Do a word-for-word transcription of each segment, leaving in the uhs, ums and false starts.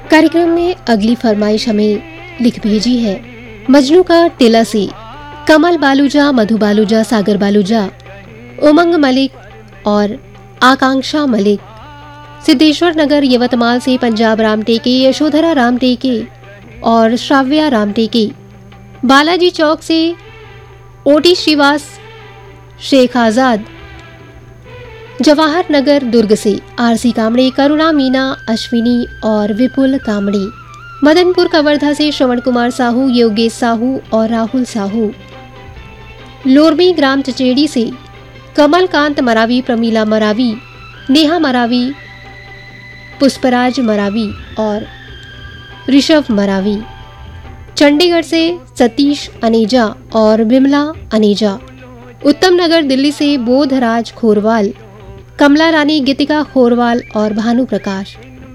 कार्यक्रम में अगली फरमाइश हमें लिख भेजी है मजनू का टिला से कमल बालूजा, मधु बालूजा, सागर बालूजा, उमंग मलिक और आकांक्षा मलिक। सिद्धेश्वर नगर यवतमाल से पंजाब राम टेके, यशोधरा राम टेके और श्राव्या राम टेके। बालाजी चौक से ओटी श्रीवास, शेख आजाद। जवाहर नगर दुर्ग से आरसी कामड़े, करुणा मीना, अश्विनी और विपुल कामड़े। मदनपुर कवर्धा से श्रवण कुमार साहू, योगेश साहू और राहुल साहू। लोरमी ग्राम चचेड़ी से कमलकांत मरावी, प्रमीला मरावी, नेहा मरावी, पुष्पराज मरावी और ऋषभ मरावी। चंडीगढ़ से सतीश अनेजा और विमला अनेजा। उत्तम नगर दिल्ली से बोधराज खोरवाल, कमला रानी, गीतिका खोरवाल और भानु प्रकाश।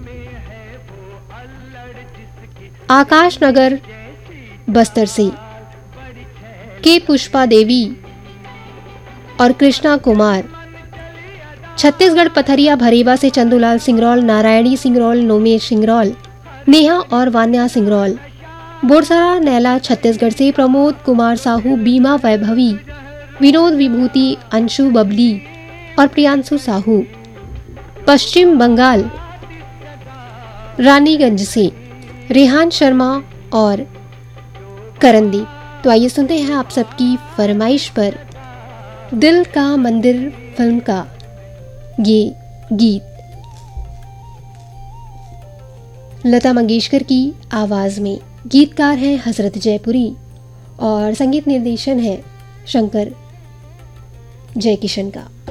आकाश नगर बस्तर से के पुष्पा देवी और कृष्णा कुमार। छत्तीसगढ़ पथरिया भरेबा से चंदूलाल सिंगरौल, नारायणी सिंगरौल, नोमेश सिंगरौल, नेहा और वान्या सिंगरौल। बोरसरा नैला छत्तीसगढ़ से प्रमोद कुमार साहू, बीमा वैभवी, विनोद विभूति, अंशु बबली और प्रियांशु साहू। पश्चिम बंगाल रानीगंज से रेहान शर्मा और करंदी। तो आइए सुनते हैं आप सबकी फरमाइश पर दिल का मंदिर फिल्म का ये गीत लता मंगेशकर की आवाज में। गीतकार हैं हजरत जयपुरी और संगीत निर्देशन है शंकर जयकिशन का।